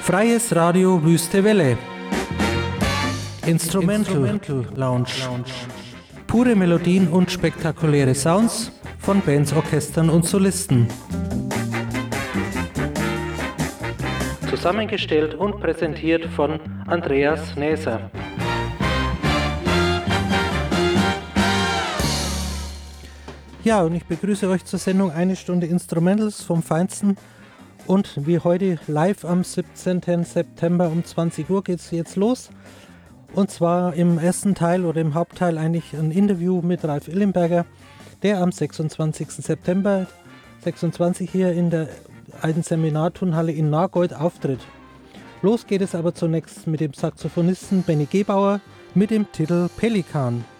Freies Radio Wüste Welle. Instrumental Lounge. Pure Melodien und spektakuläre Sounds von Bands, Orchestern und Solisten. Zusammengestellt und präsentiert von Andreas Näser. Ja, und ich begrüße euch zur Sendung Eine Stunde Instrumentals vom Feinsten. Und wie heute live am 17. September um 20 Uhr geht es jetzt los. Und zwar im ersten Teil oder im Hauptteil eigentlich ein Interview mit Ralf Illenberger, der am 26. September 26 hier in der alten Seminarturnhalle in Nagold auftritt. Los geht es aber zunächst mit dem Saxophonisten Benny Gebauer mit dem Titel Pelikan.